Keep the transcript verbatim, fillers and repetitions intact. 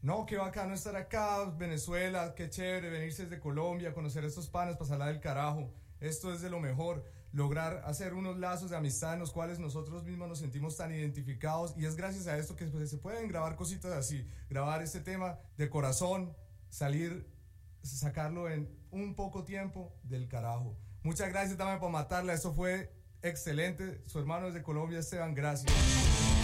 no, qué bacano estar acá, Venezuela, qué chévere venirse desde Colombia, conocer a estos panas, pasarla del carajo. Esto es de lo mejor, lograr hacer unos lazos de amistad en los cuales nosotros mismos nos sentimos tan identificados, y es gracias a esto que pues, se pueden grabar cositas así, grabar este tema de corazón, salir, sacarlo en un poco tiempo del carajo. Muchas gracias, dame por matarla, esto fue excelente, su hermano desde Colombia, Esteban, gracias.